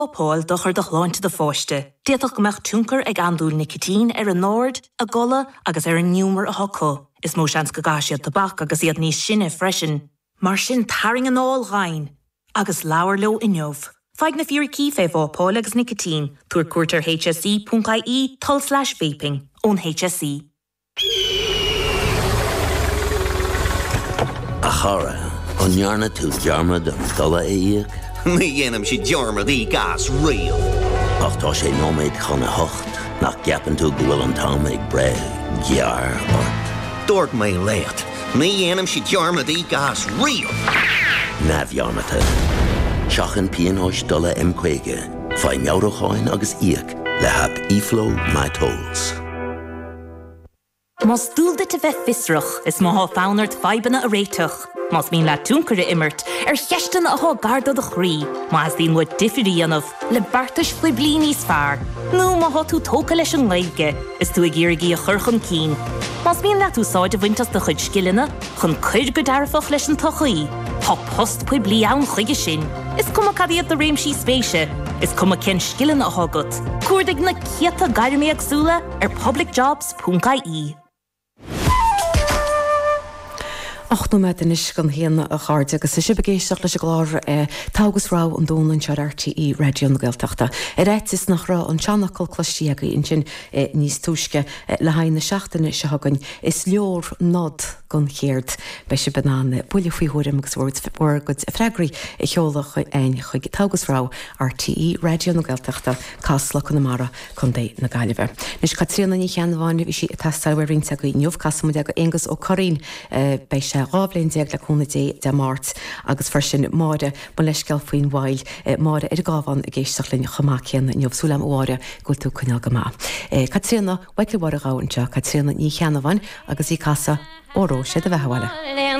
Paul dochar do chláinte de fóiste. Déadach go meach túncar ag andúil nicotine an nord, a gola agus an númar a hoco. Is mó seans go gaisiad tabach agus iad níos sinne freisin. Mar sin taring an all ghain. Agus lauer lo injov. Feig na fíor cífé bhá Paul agus nicotine tuair cuairtar hse.ie/vaping ón HSE. A chara, an jarna tú jarma dom dola éiag. Ní dhéanam si dearmad í gas rial. Ach tá sé nóméid chuna hocht nach ceapan tú go bhfuil an tám ag bre gear ort. Dúirt mé léat. Ní dhéanam si dearmad í gas rial. Na bhearnata. Seachan píanóis dola M-Quaige. Fai meabhracháin agus íag le hap ífló my tolls. Mas dúlda te bheith fisrach is má fánart feibanna a réiteach. Mas mín le túncar immert cheistan a gardad a chrí. Mas dín mu difirí anmh le bartas fli blí sfar. Nú má tú tóca leis an leige is tú a ggéirigí a churchan cín. Mas mín le tú sáid a bhaintas de chuid skillina chun chuid go darfach leis an tochaí. Tá post pui blí ann chuige sin. Is cuma cadíad de réimsí spéise. Is cuma cén skillina a hágat. Cuairdig na ciata gairimí agsúla publicjobs.ie. Ach nó me den is gan héana a cháde agus is sibegéisteach leis a glár tágus rá an dónan sear RTE radio na Gaeltachta. Réit is nach rá an teannachil cloistíaga in sin níos túisce le hain na seachtainna se hagann is leor nod gan chéird bei se banana buile faoihuiim agus bhór go freigraí i cheolach ein chuig tágus rá RTE radio na Gaeltachta casla chun amara chun dé na Gaillimhe. Nis Catríona ní cheanháinna bhí si testáhar rinta go inniuh casamú aga agus ó choín bei se rábléin deag le cúna dé de mát agus fer sin máide ba leisceil faoin bháil máide ar gábhan a géisteach linn chamáchéan neomhsúlam óáire go tú chuneal go má. Catríona bhaid le bhar a gáinte Catríona ní cheanmhain agus í casa óró sé a bheithháile.